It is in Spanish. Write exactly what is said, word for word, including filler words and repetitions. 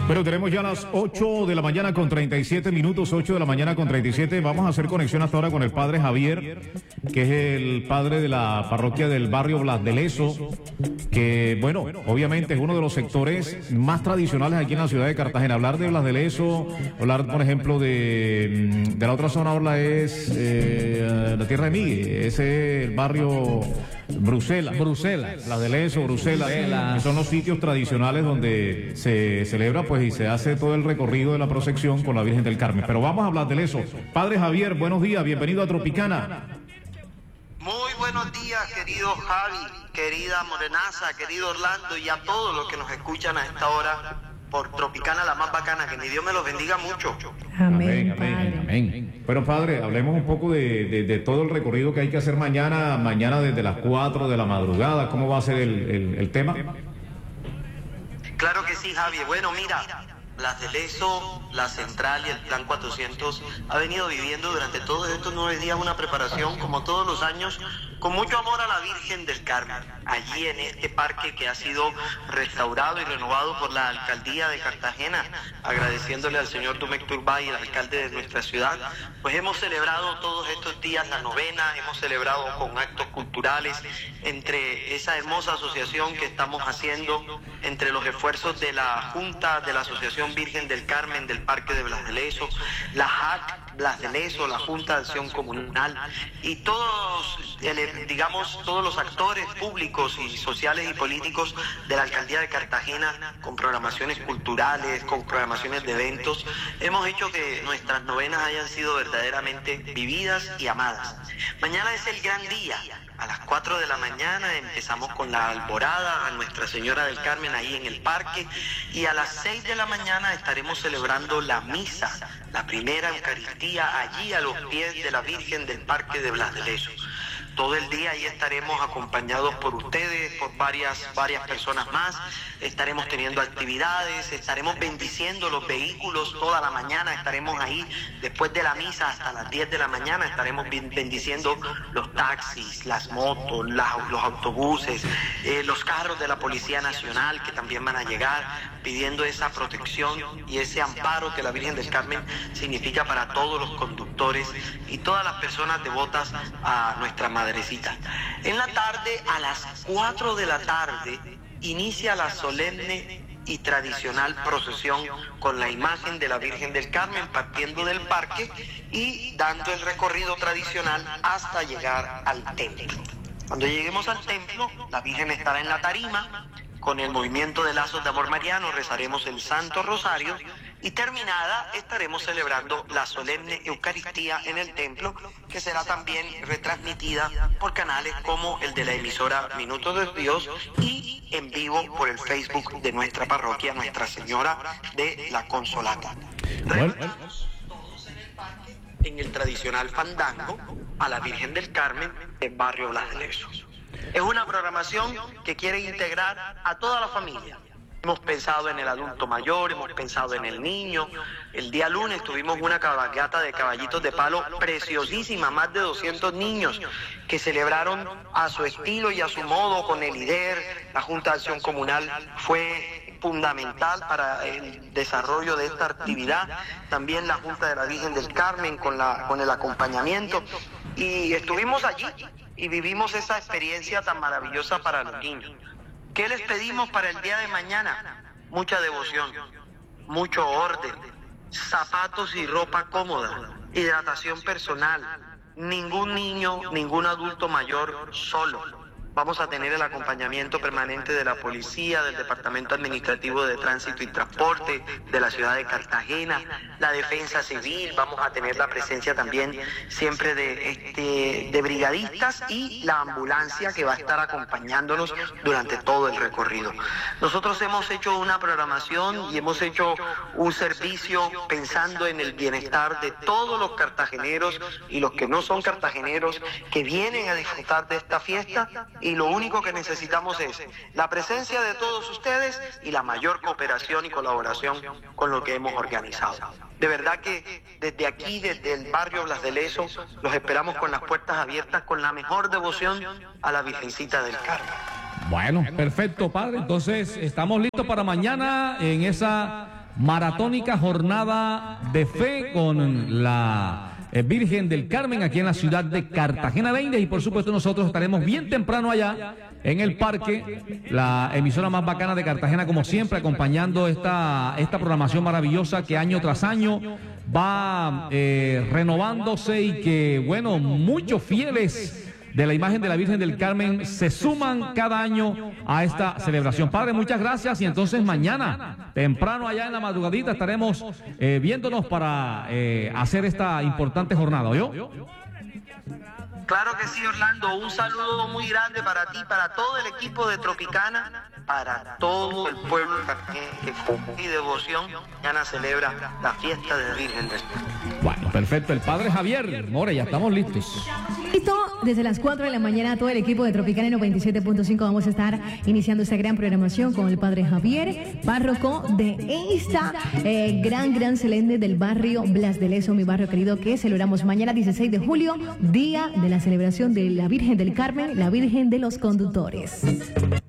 Bueno, tenemos ya las ocho de la mañana con treinta y siete minutos, ocho de la mañana con treinta y siete. Vamos a hacer conexión hasta ahora con el padre Javier, que es el padre de la parroquia del barrio Blas de Lezo, que, bueno, obviamente es uno de los sectores más tradicionales aquí en la ciudad de Cartagena. Hablar de Blas de Lezo, hablar, por ejemplo, de, de la otra zona, ahora es eh, la Tierra de Migue, ese es el barrio Bruselas. Bruselas. Blas de Lezo, Bruselas, Bruselas, que son los sitios tradicionales donde se celebra, pues, y se hace todo el recorrido de la procesión con la Virgen del Carmen. Pero vamos a hablar de eso. Padre Javier, buenos días, bienvenido a Tropicana. Muy buenos días, querido Javi, querida Morenaza, querido Orlando, y a todos los que nos escuchan a esta hora por Tropicana, la más bacana. Que mi Dios me los bendiga mucho. Amén, amén, amén, amén. Bueno, padre, hablemos un poco de, de, de todo el recorrido que hay que hacer mañana, mañana desde las cuatro de la madrugada. ¿Cómo va a ser el, el, el tema? Claro que sí, Javi. Bueno, mira, Blas de Lezo, la Central y el Plan cuatrocientos ha venido viviendo durante todos estos nueve días una preparación, como todos los años, con mucho amor a la Virgen del Carmen, allí en este parque que ha sido restaurado y renovado por la Alcaldía de Cartagena, agradeciéndole al señor Domecq Turbay, el alcalde de nuestra ciudad. Pues hemos celebrado todos estos días la novena, hemos celebrado con actos culturales, entre esa hermosa asociación que estamos haciendo, entre los esfuerzos de la Junta de la Asociación Virgen del Carmen del Parque de Blas de Lezo, la J A C Blas de Lezo, la Junta de Acción Comunal y todos, el, digamos, todos los actores públicos y sociales y políticos de la Alcaldía de Cartagena, con programaciones culturales, con programaciones de eventos, hemos hecho que nuestras novenas hayan sido verdaderamente vividas y amadas. Mañana es el gran día. A las cuatro de la mañana empezamos con la alborada a Nuestra Señora del Carmen ahí en el parque, y a las seis de la mañana estaremos celebrando la misa, la primera Eucaristía allí a los pies de la Virgen del Parque de Blas de Lezo. Todo el día ahí estaremos acompañados por ustedes, por varias, varias personas más. Estaremos teniendo actividades, estaremos bendiciendo los vehículos toda la mañana. Estaremos ahí después de la misa hasta las diez de la mañana. Estaremos bendiciendo los taxis, las motos, la, los autobuses, eh, los carros de la Policía Nacional que también van a llegar, pidiendo esa protección y ese amparo que la Virgen del Carmen significa para todos los conductores y todas las personas devotas a nuestra Madrecita. En la tarde, a las cuatro de la tarde, inicia la solemne y tradicional procesión con la imagen de la Virgen del Carmen partiendo del parque y dando el recorrido tradicional hasta llegar al templo. Cuando lleguemos al templo, la Virgen estará en la tarima. Con el movimiento de lazos de amor mariano rezaremos el Santo Rosario y terminada estaremos celebrando la solemne Eucaristía en el templo, que será también retransmitida por canales como el de la emisora Minutos de Dios y en vivo por el Facebook de nuestra parroquia Nuestra Señora de la Consolata. Bueno. Todos en el parque, en el tradicional fandango a la Virgen del Carmen del barrio Blas de Lezo. Es una programación que quiere integrar a toda la familia. Hemos pensado en el adulto mayor, hemos pensado en el niño. El día lunes tuvimos una cabalgata de caballitos de palo preciosísima, más de doscientos niños que celebraron a su estilo y a su modo con el I D E R. La Junta de Acción Comunal fue fundamental para el desarrollo de esta actividad. También la Junta de la Virgen del Carmen con, la, con el acompañamiento. Y estuvimos allí y vivimos esa experiencia tan maravillosa para los niños. ¿Qué les pedimos para el día de mañana? Mucha devoción, mucho orden, zapatos y ropa cómoda, hidratación personal, ningún niño, ningún adulto mayor solo. Vamos a tener el acompañamiento permanente de la policía, del Departamento Administrativo de Tránsito y Transporte, de la ciudad de Cartagena, la Defensa Civil, vamos a tener la presencia también siempre de, este, de brigadistas y la ambulancia que va a estar acompañándonos durante todo el recorrido. Nosotros hemos hecho una programación y hemos hecho un servicio pensando en el bienestar de todos los cartageneros y los que no son cartageneros que vienen a disfrutar de esta fiesta. Y lo único que necesitamos es la presencia de todos ustedes y la mayor cooperación y colaboración con lo que hemos organizado. De verdad que desde aquí, desde el barrio Blas de Lezo, los esperamos con las puertas abiertas, con la mejor devoción a la Virgencita del Carmen. Bueno, perfecto, padre. Entonces, estamos listos para mañana en esa maratónica jornada de fe con la Eh, Virgen del Carmen aquí en la ciudad de Cartagena de Indias, y por supuesto nosotros estaremos bien temprano allá en el parque, la emisora más bacana de Cartagena, como siempre, acompañando esta, esta programación maravillosa que año tras año va eh, renovándose, y que, bueno, muchos fieles de la imagen de la Virgen del Carmen se suman cada año a esta celebración. Padre, muchas gracias, y entonces mañana, temprano allá en la madrugadita, estaremos eh, viéndonos para eh, hacer esta importante jornada, ¿oyó? Claro que sí, Orlando. Un saludo muy grande para ti, para todo el equipo de Tropicana, para todo el pueblo que con mi devoción mañana celebra la fiesta de la Virgen del Carmen. Bueno, perfecto. El Padre Javier More, ya estamos listos. Listo, desde las cuatro de la mañana todo el equipo de Tropicana noventa y siete punto cinco vamos a estar iniciando esta gran programación con el Padre Javier, párroco de esta eh, gran, gran solemne del barrio Blas de Lezo, mi barrio querido, que celebramos mañana dieciséis de julio, día de la celebración de la Virgen del Carmen, la Virgen de los Conductores.